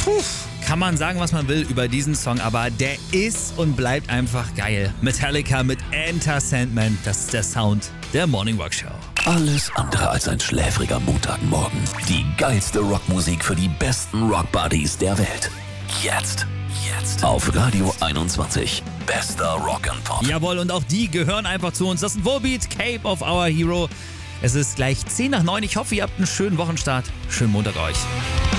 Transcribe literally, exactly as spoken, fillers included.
Puh, kann man sagen, was man will über diesen Song, aber der ist und bleibt einfach geil. Metallica mit Enter Sandman, das ist der Sound der Morning Rock Show. Alles andere als ein schläfriger Montagmorgen. Die geilste Rockmusik für die besten Rockbuddies der Welt. Jetzt. Jetzt. Auf Radio einundzwanzig. Bester Rock and Pop. Jawohl, und auch die gehören einfach zu uns. Das ist ein Volbeat, Cape of Our Hero. Es ist gleich zehn nach neun. Ich hoffe, ihr habt einen schönen Wochenstart. Schönen Montag euch.